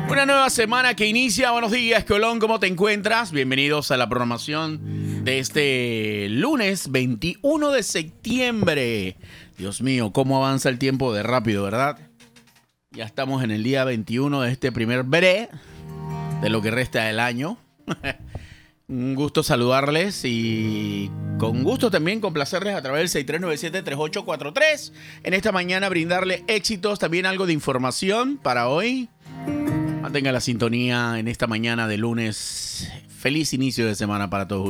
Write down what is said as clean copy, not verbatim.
Una nueva semana que inicia. Buenos días, Colón, ¿cómo te encuentras? Bienvenidos a la programación de este lunes 21 de septiembre. Dios mío, cómo avanza el tiempo de rápido, ¿verdad? Ya estamos en el día 21 de este primer bre de lo que resta del año. Un gusto saludarles y con gusto también complacerles a través del 6397-3843. En esta mañana brindarle éxitos, también algo de información para hoy. Mantenga la sintonía en esta mañana de lunes. Feliz inicio de semana para todos.